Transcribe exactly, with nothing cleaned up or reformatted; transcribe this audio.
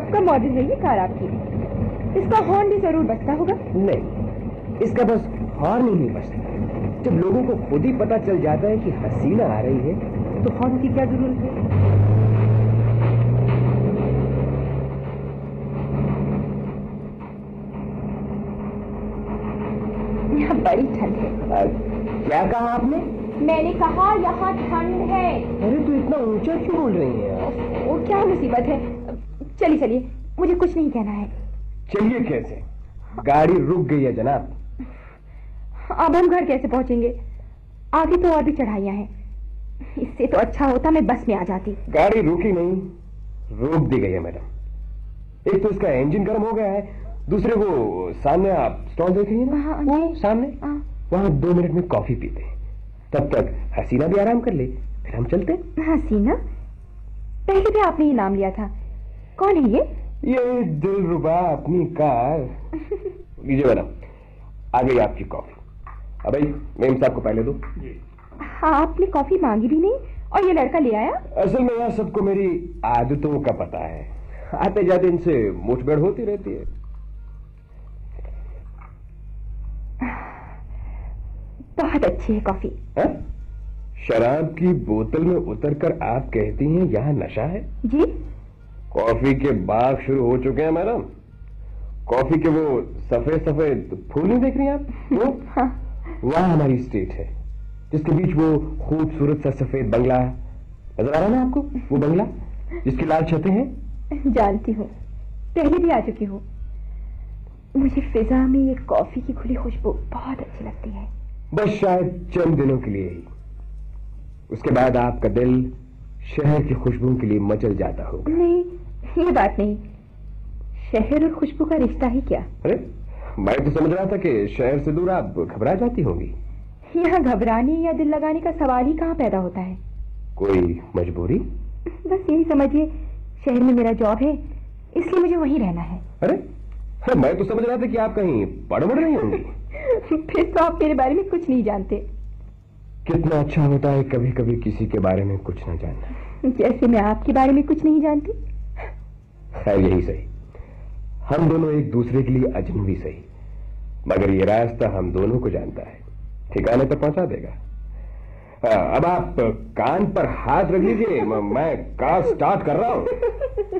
कब का मॉडल है ये कार आपकी? इसका हॉर्न भी जरूर बजता होगा। नहीं, इसका बस हॉर्न ही नहीं बजता। जब लोगों को खुद ही पता चल जाता है कि हसीना आ रही है तो हॉर्न की क्या जरूरत है? यहाँ बड़ी ठंड है। आ, क्या कहा आपने? मैंने कहा यहाँ ठंड है। अरे तो इतना ऊंचा क्यों बोल रही हैं? वो क्या मुसीबत है? चलिए चलिए, मुझे कुछ नहीं कहना है। चलिए कैसे? गाड़ी रुक गई है जनाब। अब हम घर कैसे पहुंचेंगे? आगे तो और भी चढ़ाइयां हैं। इससे तो अच्छा होता मैं बस में आ जाती। गाड़ी रुकी नहीं, रोक दी गई है मैडम। एक तो इसका इंजन गर्म हो गया है, दूसरे वो सामने आप स्टॉल देख रही हैं ना, वो सामने वहां दो मिनट में कॉफी पीते हैं। तब तक हसीना भी आराम कर ले, फिर हम चलते। हसीना? पहले भी आपने ये नाम लिया था। कौन है ये? ये दिलरुबा अपनी कार। लीजिए मैडम, आ गई आपकी कॉफी। अब भाई मेम साहब को पहले दो। हाँ, आपने कॉफी मांगी भी नहीं और ये लड़का ले आया। असल में यहाँ सबको मेरी आदतों का पता है, आते जाते इनसे मुठभेड़ होती रहती है। बहुत अच्छी है कॉफी। हा? शराब की बोतल में उतरकर आप कहती हैं यहाँ नशा है? जी? कॉफी के बाग शुरू हो चुके हैं मैडम। कॉफी के वो सफेद सफेद फूल नहीं देख रही हैं आप? वो हाँ। वहाँ हमारी स्टेट है, जिसके बीच वो खूबसूरत सा सफेद बंगला नजर आ रहा है ना आपको? वो बंगला जिसकी लाल छतें हैं। जानती हूँ, पहले भी आ चुकी हूँ। मुझे फिजा में ये कॉफी की खुली खुशबू बहुत अच्छी लगती है। बस शायद चंद दिनों के लिए ही, उसके बाद आपका दिल शहर की खुशबू के लिए मचल जाता होगा। नहीं, ये बात नहीं। शहर और खुशबू का रिश्ता ही क्या? अरे मैं तो समझ रहा था कि शहर से दूर आप घबरा जाती होंगी। यहाँ घबराने या दिल लगाने का सवाल ही कहाँ पैदा होता है। कोई मजबूरी? बस यही समझिए, शहर में मेरा जॉब है, इसलिए मुझे वहीं रहना है। अरे मैं तो समझ रहा था कि आप कहीं पढ़ बढ़ रही होंगी। फिर तो आप मेरे बारे में कुछ नहीं जानते। कितना अच्छा होता है कभी कभी किसी के बारे में कुछ ना जानना। जैसे मैं आपके बारे में कुछ नहीं जानती। खैर यही सही, हम दोनों एक दूसरे के लिए अजनबी सही, मगर ये रास्ता हम दोनों को जानता है, ठिकाने पर पहुंचा देगा। आ, अब आप कान पर हाथ रख लीजिए, मैं कार स्टार्ट कर रहा हूं।